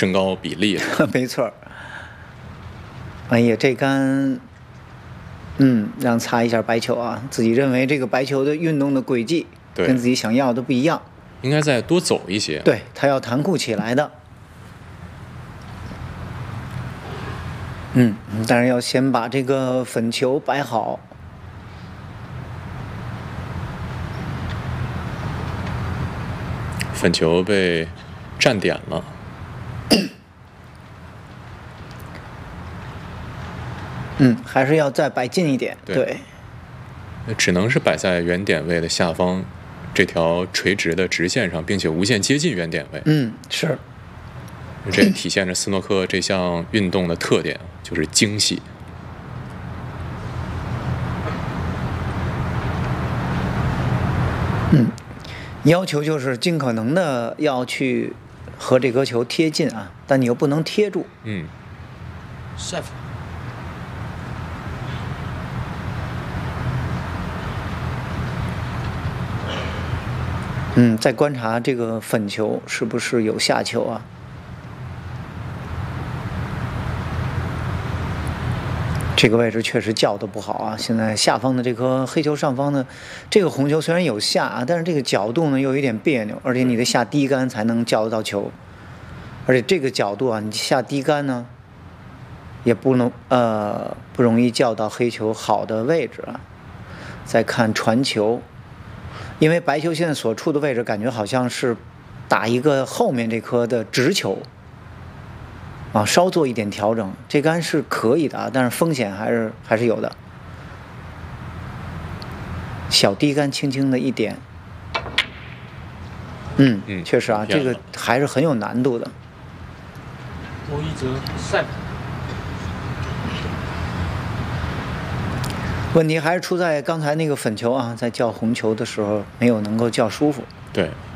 身高比例了。 没错。哎呀，这杆，让擦一下白球啊，自己认为这个白球的运动的轨迹跟自己想要的不一样， 应该再多走一些。 对，它要弹库起来的。当然要先把这个粉球摆好。 粉球被占点了。 还是要再摆近一点。对， 只能是摆在原点位的下方这条垂直的直线上，并且无限接近原点位。 是。 这也体现着斯诺克这项运动的特点，就是精细。 要求就是尽可能的要去和这颗球贴近啊，但你又不能贴住。再观察这个粉球是不是有下球啊？这个位置确实叫的不好啊！现在下方的这颗黑球上方的这个红球虽然有下啊，但是这个角度呢又有点别扭，而且你得下低杆才能叫得到球，而且这个角度啊，你下低杆呢也不容易叫到黑球好的位置啊。再看传球，因为白球现在所处的位置感觉好像是打一个后面这颗的直球。稍做一点调整，这杆是可以的啊，但是风险还是有的。小低杆轻轻的一点，确实啊，这个还是很有难度的。 周一哲赛。 问题还是出在刚才那个粉球啊，在叫红球的时候没有能够叫舒服。 对，